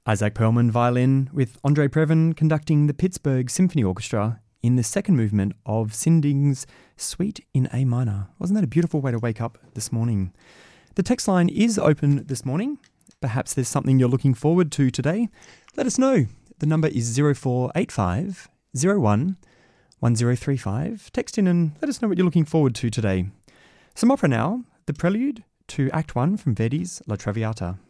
Isaac Perlman violin with Andre Previn conducting the Pittsburgh Symphony Orchestra in the second movement of Sinding's Suite in A minor. Wasn't that a beautiful way to wake up this morning? The text line is open this morning. Perhaps there's something you're looking forward to today. Let us know. The number is 0485 01 1035. Text in and let us know what you're looking forward to today. Some opera now, the prelude to Act 1 from Verdi's La Traviata.